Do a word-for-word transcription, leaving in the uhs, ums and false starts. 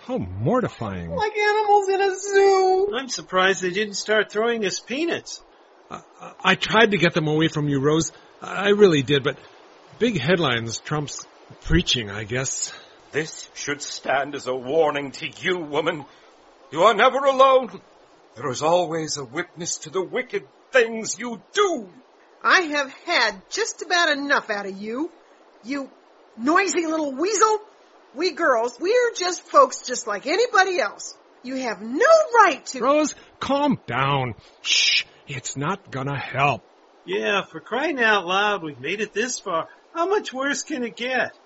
How mortifying. Like animals in a zoo. I'm surprised they didn't start throwing us peanuts. I, I tried to get them away from you, Rose. I really did, but big headlines trumps preaching, I guess. This should stand as a warning to you, woman. You are never alone. There is always a witness to the wicked things you do. I have had just about enough out of you. You noisy little weasel. We girls, we are just folks just like anybody else. You have no right to... Rose, calm down. Shh, it's not gonna help. Yeah, for crying out loud, we've made it this far. How much worse can it get?